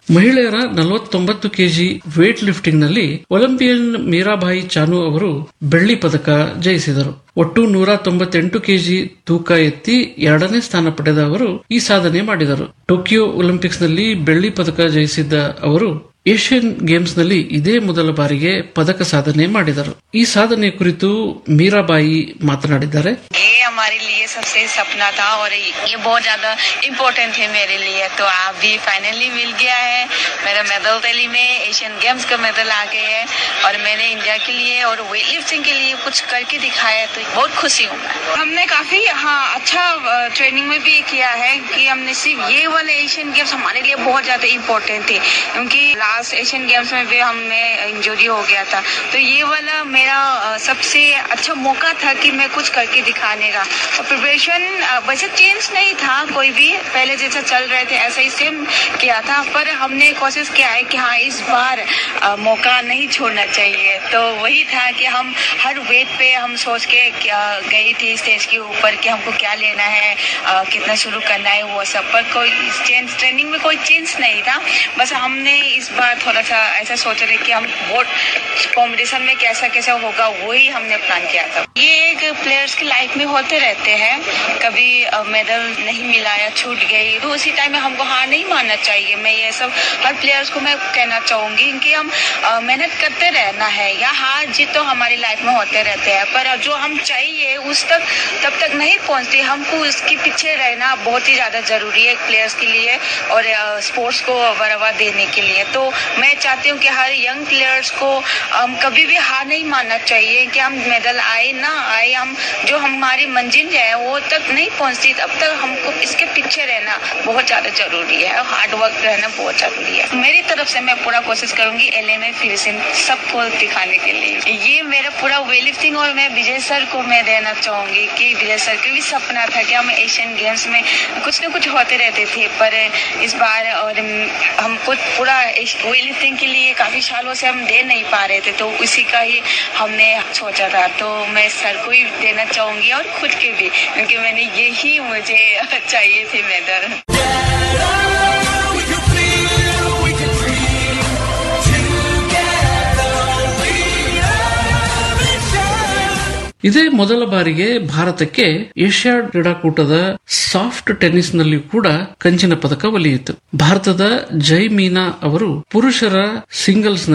ಮಹಿಳೆಯರ 49 KG weight lifting ನಲ್ಲಿ Olympian Mirabai Chanu ಅವರು ಬೆಳ್ಳಿ ಪದಕ ಜಯಿಸಿದರು. ಒಟ್ಟು 198 ಕೆಜಿ ತೂಕ ಎತ್ತಿ 2ನೇ ಸ್ಥಾನ ಪಡೆದ ಅವರು ಈ ಸಾಧನೆ ಮಾಡಿದರು. ಟೋಕಿಯೋ ಒಲಿಂಪಿಕ್ಸ್ ನಲ್ಲಿ ಬೆಳ್ಳಿ ಪದಕ ಜಯಿಸಿದ್ದ ಅವರು ಏಷ್ಯನ್ ಗೇಮ್ಸ್ ನಲ್ಲಿ ಇದೇ ಮೊದಲ ಬಾರಿಗೆ ಪದಕ ಸಾಧನೆ ಮಾಡಿದರು. ಈ ಸಾಧನೆ ಕುರಿತು ಮೀರಾಬಾಯಿ ಮಾತನಾಡಿದ್ದಾರೆ. हमारे लिए सबसे सपना था और ये बहुत ज्यादा इम्पोर्टेंट है मेरे लिए. तो आप भी फाइनली मिल गया है. मेरा मेडल टैली में एशियन गेम्स का मेडल आ गया है और मैंने इंडिया के लिए और वेट लिफ्टिंग के लिए कुछ करके दिखाया, तो बहुत खुशी हूँ. हमने काफी अच्छा ट्रेनिंग में भी किया है कि हमने सिर्फ ये वाले एशियन गेम्स हमारे लिए बहुत ज्यादा इम्पोर्टेंट थे, क्योंकि लास्ट एशियन गेम्स में भी हमें इंजरी हो गया था. तो ये वाला मेरा सबसे अच्छा मौका था कि मैं कुछ करके दिखाने का. और प्रिपरेशन वैसे चेंज नहीं था, कोई भी पहले जैसा चल रहे थे ऐसा ही सेम किया था, पर हमने कोशिश किया है कि हाँ इस बार मौका नहीं छोड़ना चाहिए. तो वही था कि हम हर वेट पे हम सोच के गई थी स्टेज के ऊपर कि हमको क्या लेना है, कितना शुरू करना है, वो सब. पर कोई चेंज ट्रेनिंग में कोई चेंज नहीं था. बस हमने इस बार थोड़ा सा ऐसा सोचा था कि हम बोर्ड कॉम्पिटिशन में कैसा कैसा होगा वही हमने प्लान किया था. ये एक प्लेयर्स की लाइफ में होते रहते हैं, कभी मेडल नहीं मिला या छूट गई, तो उसी टाइम में हमको हार नहीं मानना चाहिए. मैं ये सब हर प्लेयर्स को मैं कहना चाहूंगी कि हम मेहनत करते रहना है. या हार जीत तो हमारी लाइफ में होते रहते हैं, पर जो हम चाहिए उस तक तब तक नहीं पहुंचते. हमको उसके पीछे रहना बहुत ही ज्यादा जरूरी है प्लेयर्स के लिए और स्पोर्ट्स को बढ़ावा देने के लिए. तो मैं चाहती हूँ कि हर यंग प्लेयर्स को कभी भी हार नहीं मानना चाहिए कि हम मेडल आए ना आए, हम जो हमारी मंजिल है वो तक नहीं पहुंचती तब तक हमको इसके पीछे रहना बहुत ज्यादा जरूरी है. हार्ड वर्क रहना बहुत जरूरी है. मेरी तरफ से मैं पूरा कोशिश करूंगी एलए में फिर से सबको दिखाने के लिए. ये मेरा पूरा वेट लिफ्टिंग और मैं विजय सर को मैं देना चाहूंगी कि विजय सर का भी सपना था कि हम एशियन गेम्स में कुछ न कुछ होते रहते थे, पर इस बार और हमको पूरा वेट लिफ्टिंग के लिए काफी सालों से हम दे नहीं पा रहे थे, तो उसी का ही हमने सोचा था. तो मैं सर को ही देना चाहूंगी और खुद के भी, क्योंकि मैंने यही मुझे चाहिए थे मेडल. ಇದೇ ಮೊದಲ ಬಾರಿಗೆ ಭಾರತಕ್ಕೆ ಏಷ್ಯಾಡ್ ಕ್ರೀಡಾಕೂಟದ ಸಾಫ್ಟ್ ಟೆನ್ನಿಸ್ ನಲ್ಲಿ ಕೂಡ ಕಂಚಿನ ಪದಕ ಒಲಿಯಿತು. ಭಾರತದ ಜೈ ಮೀನಾ ಅವರು ಪುರುಷರ ಸಿಂಗಲ್ಸ್